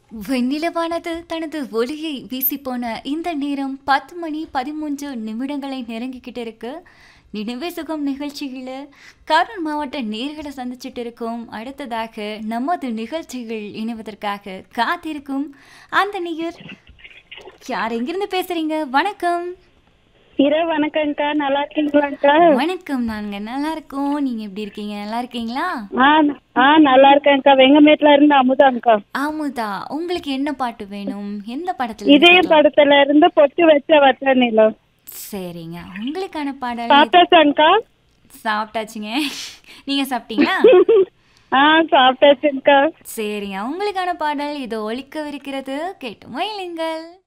வெண்ணிலவானது தனது ஒளியை வீசிப்போன இந்த நேரம் 10 மணி 13 நிமிடங்களை நெருங்கிக்கிட்டு இருக்கு. நினைவே சுகம் நிகழ்ச்சியில கரூர் மாவட்ட நேர்களை சந்திச்சிட்டு இருக்கோம். அடுத்ததாக நமது நிகழ்ச்சிகள் இணைவதற்காக காத்திருக்கும் அந்த நேயர் யார், எங்கிருந்து பேசுறீங்க? வணக்கம். இரவு வணக்கம்க்கா. நல்லா இருக்கீங்களாக்கா? வணக்கம், நாங்க நல்லா இருக்கோம். நீங்க எப்படி இருக்கீங்க? நல்லா இருக்கீங்களா? ஆ நல்லா இருக்கேன்க்கா. வெங்கமேட்ல இருந்து அமுதாங்க்கா. ஆமுதா, உங்களுக்கு என்ன பாட்டு வேணும்? எந்த படத்துல இருந்து இதே கேட்கலாம்? படத்துல இருந்து பொட்டு வச்ச வட்ட நிலம். சரிங்க, உங்களுக்கான பாடல் சாப்பிட்டாச்சாங்க்கா? சாப்பிட்டாச்சுங்க. நீங்க சாப்பிட்டீங்களா? சாப்பிட்டாச்சுங்க்கா. சரிங்க, உங்களுக்கான பாடல் இதோ ஒலிக்கவிருக்கிறது, கேட்டு மகிழுங்கள்.